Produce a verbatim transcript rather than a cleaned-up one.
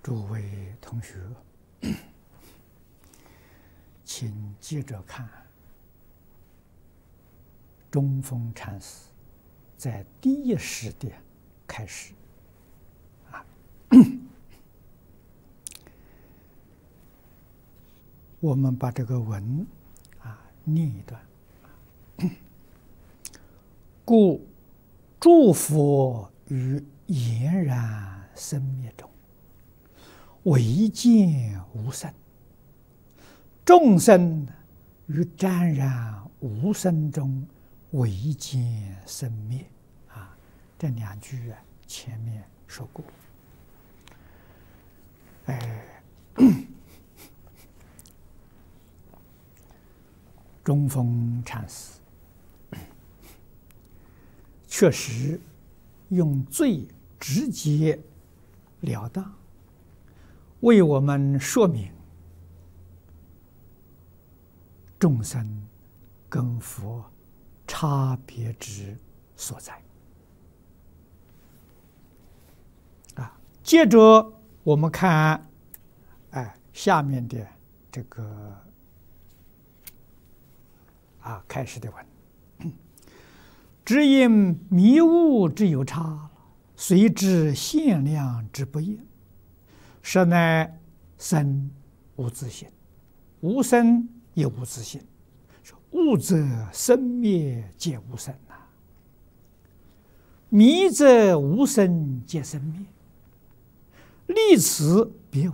诸位同学，请接着看中峰禅师在第一时点开始啊，我们把这个文啊念一段。故诸佛于俨然生灭中，唯见无生；众生于沾染无生中，唯见生灭。啊，这两句啊，前面说过。哎，中峰禅师确实用最直截了当为我们说明众生跟佛差别之所在。啊，接着我们看，哎，下面的这个啊开始的文。只因迷悟之有差，随之限量之不一，实乃生无自性，无生也无自性。悟则生灭皆无生呐、啊，迷则无生皆生灭。历此